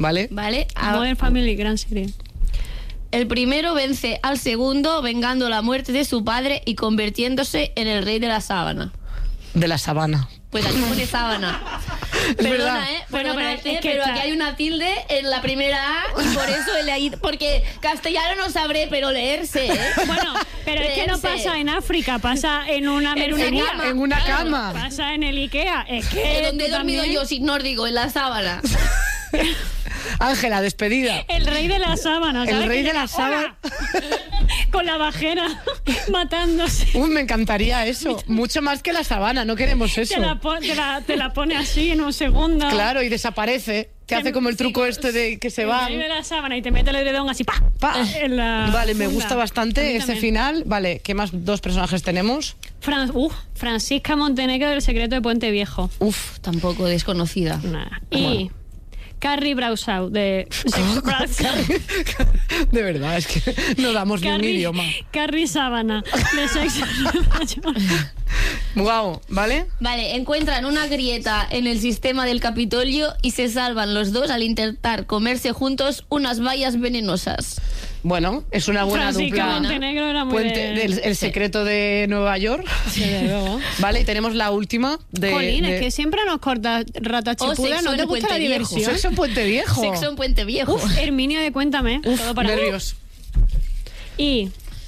¿vale? Vale. Modern Family, gran serie. El primero vence al segundo vengando la muerte de su padre y convirtiéndose en el rey de la sábana. De la sabana. Pues aquí pone sábana. Verdad. Bueno, pero es que pero está- aquí hay una tilde en la primera A y por eso he leído. Porque castellano no sabré, pero leerse, ¿eh? Bueno, pero es que no Leerse. pasa en África, pasa en una mercería. cama. En una Claro. cama. Pasa en el Ikea. Es que Donde he tú dormido también- yo, sin nórdico, en la sábana. Ángela, despedida. El rey de la sábana, ¿sabes? El rey Que de la llega, sábana. ¡hola! Con la bajera, matándose. Uy, me encantaría eso. Mucho más que la sabana, no queremos eso. Te la pone así en un segundo. Claro, y desaparece. Te hace como el truco este de que se El van. rey de la sábana y te mete el edredón así, ¡pa! Pa. En la Vale, me funda. gusta A bastante mí ese también. final. Vale, ¿qué más 2 personajes tenemos? Francisca Montenegro del Secreto de Puente Viejo. Uf, Tampoco desconocida. Nah. Y Carrie Bradshaw de Sexo de verdad, es que no damos ni un idioma. Carrie Sábana de Sexo Education. Wow, ¿vale? Vale, encuentran una grieta en el sistema del Capitolio y se salvan los dos al intentar comerse juntos unas bayas venenosas. Bueno, es una buena Francisca dupla. Montenegro era muy El secreto de Nueva York. Desde luego. Vale, y tenemos la última de... Jolín, de- es que siempre nos cortas rata O chipuda, Sexo ¿no te en gusta la Puente Viejo. diversión? Sexo en Puente Viejo. Sexo en Puente Viejo. Herminia de Cuéntame, todo para Nervios. Y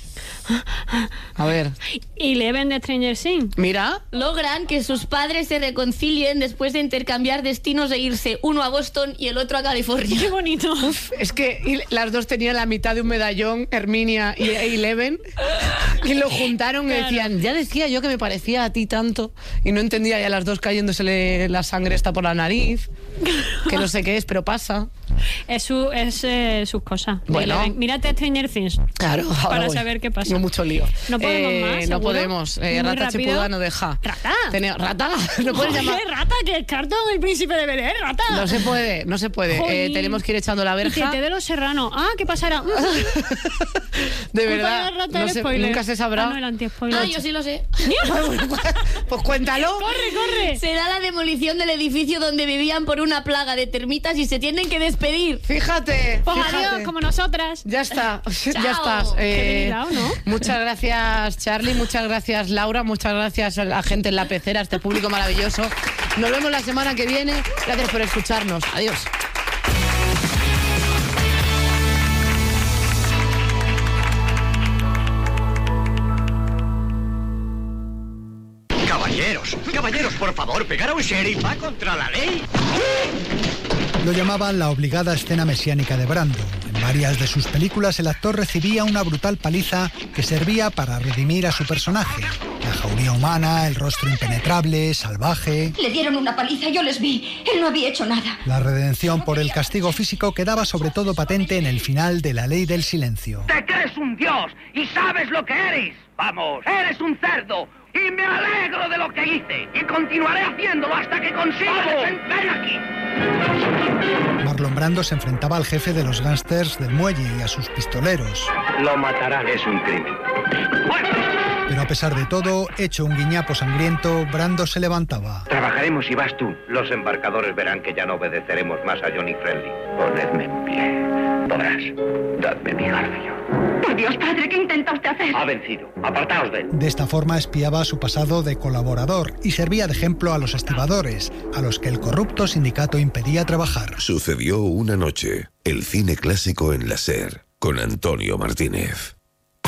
A ver, Eleven de Stranger Things. mira. Logran que sus padres se reconcilien después de intercambiar destinos e irse uno a Boston y el otro a California. Qué bonito. Es que las dos tenían la mitad de un medallón, Herminia y Eleven, y lo juntaron y Claro. decían, ya decía yo que me parecía a ti tanto, y no entendía ya las dos cayéndosele la sangre esta por la nariz, que no sé qué es, pero pasa. Es sus cosas. de Bueno. Eleven. Mírate Stranger Things. Claro, ahora Para voy. saber qué pasa. Tengo mucho lío. No podemos más, No ¿seguro? podemos. Muy Rata rápido. Chepuda no deja. Rata. ¿Rata? No puedes Joder, llamar. rata, que es Cartón, el príncipe de Belén, rata. No se puede, no se puede. Jolín. Tenemos que ir echando la Y verja. Tete de los Serranos. Ah, ¿qué pasará? De Culpa verdad. de la rata No del sé, spoiler. nunca se sabrá. Ah, no, el anti-spoiler. Ah, yo sí lo sé. Pues cuéntalo. ¡Corre! Será la demolición del edificio donde vivían por una plaga de termitas y se tienen que despedir. Fíjate. Pues fíjate. adiós, como nosotras. Ya está, ya Chao. estás. Qué dignidad, ¿no? Muchas gracias, Charlie, muchas gracias, Laura, muchas gracias a la gente en la pecera, a este público maravilloso. Nos vemos la semana que viene. Gracias por escucharnos. Adiós. Caballeros, por favor, pegar a un sheriff va contra la ley. Lo llamaban la obligada escena mesiánica de Brando. En varias de sus películas el actor recibía una brutal paliza que servía para redimir a su personaje. La jauría humana, el rostro impenetrable, salvaje. Le dieron una paliza, yo les vi. Él no había hecho nada. La redención por el castigo físico quedaba sobre todo patente en el final de La Ley del Silencio. Te crees un dios y sabes lo que eres. Vamos, eres un cerdo. Y me alegro de lo que hice. Y continuaré haciéndolo hasta que consiga ven aquí. Marlon Brando se enfrentaba al jefe de los gángsters del muelle y a sus pistoleros. Lo matarán, es un crimen. Pero a pesar de todo, hecho un guiñapo sangriento, Brando se levantaba. Trabajaremos y vas tú. Los embarcadores verán que ya no obedeceremos más a Johnny Friendly. Ponedme en pie. Podrás. Dadme mi garfio. Por Dios, padre, ¿qué intenta usted hacer? Ha vencido. Apartaos de él. De esta forma espiaba su pasado de colaborador y servía de ejemplo a los estibadores, a los que el corrupto sindicato impedía trabajar. Sucedió una noche. El cine clásico en la SER, con Antonio Martínez.